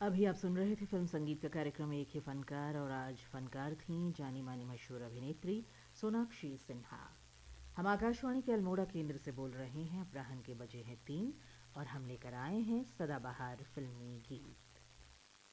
अभी आप सुन रहे थे फिल्म संगीत का कार्यक्रम एक ही फनकार, और आज फनकार थीं जानी मानी मशहूर अभिनेत्री सोनाक्षी सिन्हा। हम आकाशवाणी के अल्मोड़ा केंद्र से बोल रहे हैं। अपराह्न के बजे हैं 3 और हम लेकर आए हैं सदाबहार फिल्मी गीत।